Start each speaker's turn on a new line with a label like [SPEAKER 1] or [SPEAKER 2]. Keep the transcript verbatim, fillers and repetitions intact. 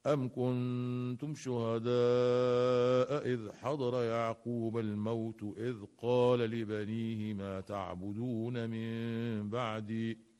[SPEAKER 1] أم كنتم شهداء إذ حضر يعقوب الموت إذ قال لبنيه ما تعبدون من بعدي